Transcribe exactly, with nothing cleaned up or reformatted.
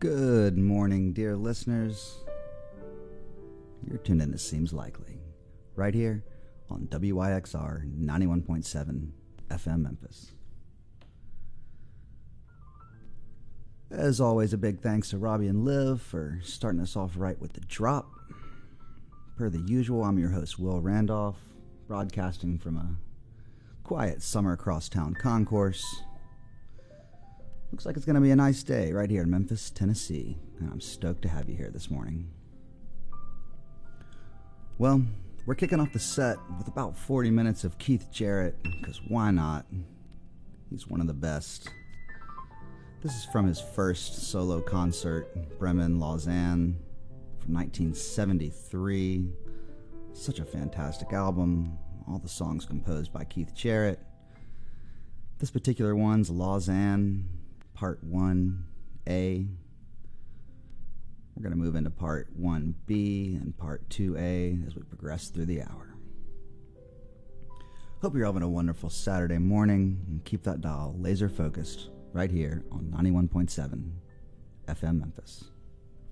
Good morning, dear listeners. You're tuned in to Seems Likely, right here on W Y X R ninety-one point seven F M Memphis. As always, a big thanks to Robbie and Liv for starting us off right with the drop. Per the usual, I'm your host, Will Randolph, broadcasting from a quiet summer crosstown concourse. Looks like it's going to be a nice day right here in Memphis, Tennessee, and I'm stoked to have you here this morning. Well, we're kicking off the set with about forty minutes of Keith Jarrett, because why not? He's one of the best. This is from his first solo concert, Bremen, Lausanne, from nineteen seventy-three. Such a fantastic album. All the songs composed by Keith Jarrett. This particular one's Lausanne, Part one A. We're going to move into Part one B and Part two A as we progress through the hour. Hope you're having a wonderful Saturday morning, and keep that dial laser focused right here on ninety-one point seven F M Memphis.